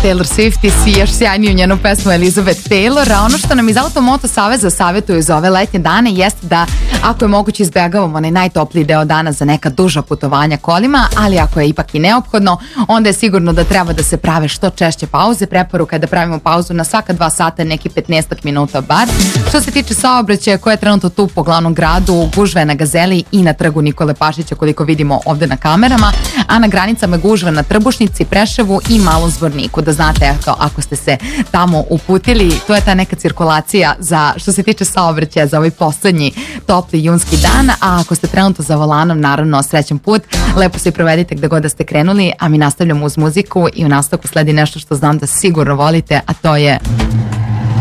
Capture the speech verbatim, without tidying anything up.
Taylor Swift i svi još sjajniju njenu pesmu Elizabeth Taylor, a ono što nam iz Automoto Saveza savjetuju za ove letnje dane jeste da ako je moguće izbjegavamo onaj najtopliji deo dana za neka duža putovanja kolima, ali ako je ipak i neophodno, onda je sigurno da treba da se prave što češće pauze. Preporuka je da pravimo pauzu na svaka dva sata, neki petnaestak minuta bar. Što se tiče saobraćaja koja je trenutno tu po glavnom gradu, gužva je na Gazeli i na trgu Nikole Pašića koliko vidimo ovde na kamerama, a na granicama gužve na Trbušnici, Preševu i Malom Zvorniku. Da znate, eto, ako ste se tamo uputili, to je ta neka cirkulacija za, što se tiče saobraćaja za ovaj poslednji topli junski dan, a ako ste trenutno za volanom, naravno srećan put, lepo se i provedite gde god da ste krenuli, a mi nastavljamo uz muziku i u nastavku sledi nešto što znam da sigurno volite, a to je